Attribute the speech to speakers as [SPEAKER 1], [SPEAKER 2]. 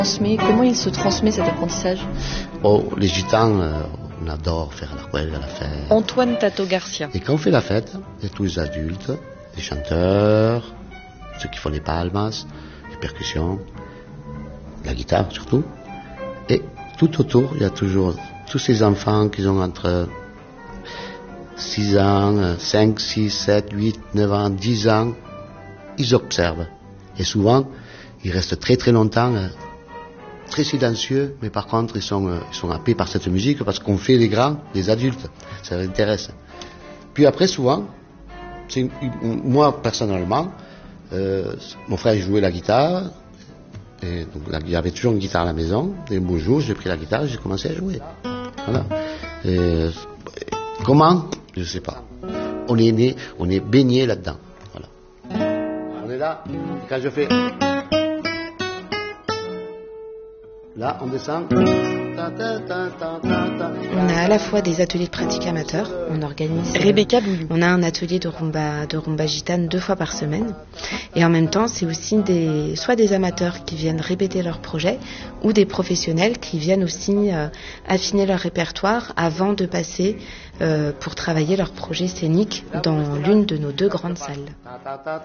[SPEAKER 1] Comment il se transmet cet apprentissage?
[SPEAKER 2] Oh, les gitans, on adore faire la cueille à la fête.
[SPEAKER 1] Antoine Tato Garcia.
[SPEAKER 2] Et quand on fait la fête, il y a tous les adultes, les chanteurs, ceux qui font les palmas, les percussions, la guitare surtout. Et tout autour, il y a toujours tous ces enfants qui ont entre 6 ans, 5, 6, 7, 8, 9 ans, 10 ans. Ils observent. Et souvent, ils restent très très longtemps, très silencieux, mais par contre, ils sont happés par cette musique parce qu'on fait les grands, les adultes. Ça les intéresse. Puis après, souvent, moi personnellement, mon frère jouait la guitare, et donc il y avait toujours une guitare à la maison, et un beau jour, j'ai pris la guitare et j'ai commencé à jouer. Voilà. Comment? Je sais pas. On est né, on est baigné là-dedans. Voilà. On est là, quand je fais... Là, on descend.
[SPEAKER 3] On a à la fois des ateliers de pratique amateurs, on organise.
[SPEAKER 1] Rebecca Boulou.
[SPEAKER 3] On a un atelier de rumba gitane 2 fois par semaine. Et en même temps, c'est aussi soit des amateurs qui viennent répéter leurs projets ou des professionnels qui viennent aussi affiner leur répertoire avant de passer pour travailler leur projet scénique dans l'une de nos 2 grandes salles.